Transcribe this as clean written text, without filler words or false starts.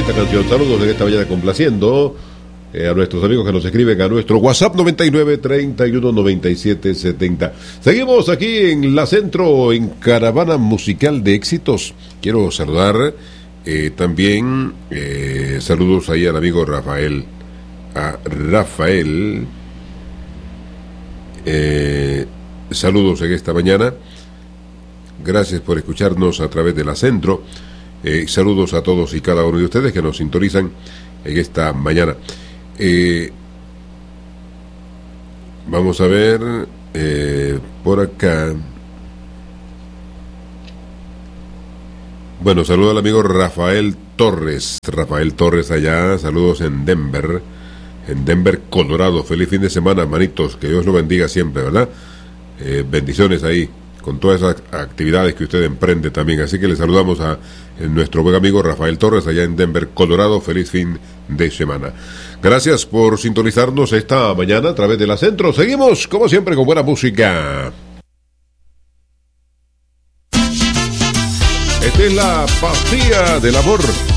esta canción. Saludos en esta mañana complaciendo a nuestros amigos que nos escriben a nuestro WhatsApp 99 31 97 70. Seguimos aquí en La Centro, en Caravana Musical de Éxitos. Quiero saludar también, saludos ahí al amigo Rafael. A Rafael, saludos en esta mañana. Gracias por escucharnos a través de La Centro. Saludos a todos y cada uno de ustedes que nos sintonizan en esta mañana. Vamos a ver por acá. Bueno, saludo al amigo Rafael Torres. Rafael Torres allá, saludos en Denver, Colorado. Feliz fin de semana, hermanitos, que Dios lo bendiga siempre, ¿verdad? Bendiciones ahí, con todas esas actividades que usted emprende también. Así que le saludamos a nuestro buen amigo Rafael Torres allá en Denver, Colorado. Feliz fin de semana. Gracias por sintonizarnos esta mañana a través de La Centro. Seguimos, como siempre, con buena música. Esta es la pastilla del amor.